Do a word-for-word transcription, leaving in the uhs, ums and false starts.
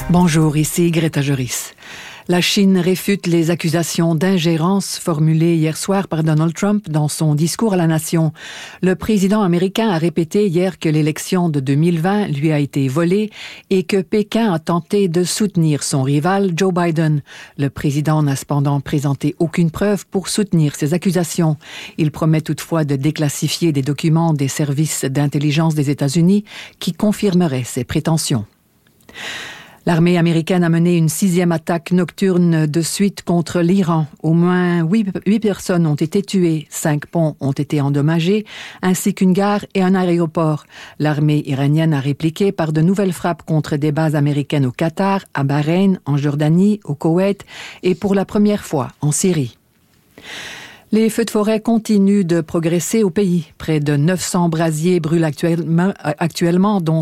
Bonjour, ici Greta Joris. La Chine réfute les accusations d'ingérence formulées hier soir par Donald Trump dans son discours à la nation. Le président américain a répété hier que l'élection de deux mille vingt lui a été volée et que Pékin a tenté de soutenir son rival Joe Biden. Le président n'a cependant présenté aucune preuve pour soutenir ces accusations. Il promet toutefois de déclassifier des documents des services d'intelligence des États-Unis qui confirmeraient ses prétentions. L'armée américaine a mené une sixième attaque nocturne de suite contre l'Iran. Au moins huit, huit personnes ont été tuées, cinq ponts ont été endommagés, ainsi qu'une gare et un aéroport. L'armée iranienne a répliqué par de nouvelles frappes contre des bases américaines au Qatar, à Bahreïn, en Jordanie, au Koweït et pour la première fois en Syrie. Les feux de forêt continuent de progresser au pays. Près de neuf cents brasiers brûlent actuellement, actuellement dont